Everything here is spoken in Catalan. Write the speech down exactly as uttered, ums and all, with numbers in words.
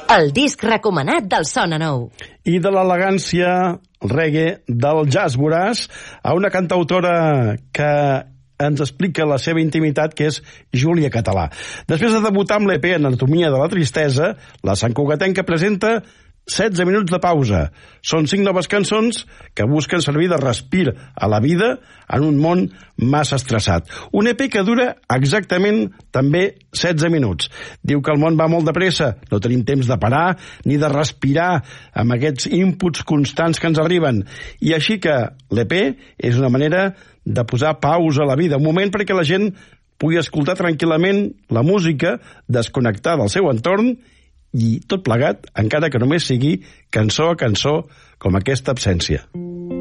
El disc recomanat del Sona Nou. I de l'elegància reggae del jazz voraç a una cantautora que ens explica la seva intimitat, que és Júlia Català. Després de debutar amb l'E P Anatomia de la Tristesa, la santcugatenca presenta setze minuts de pausa. Són cinc noves cançons que busquen servir de respir a la vida en un món massa estressat. Un E P que dura exactament també setze minuts. Diu que el món va molt de pressa, no tenim temps de parar ni de respirar amb aquests inputs constants que ens arriben. I així que l'E P és una manera de posar pausa a la vida, un moment perquè la gent pugui escoltar tranquil·lament la música, desconnectar del seu entorn, i tot plegat, encara que només sigui cançó a cançó, com aquesta absència.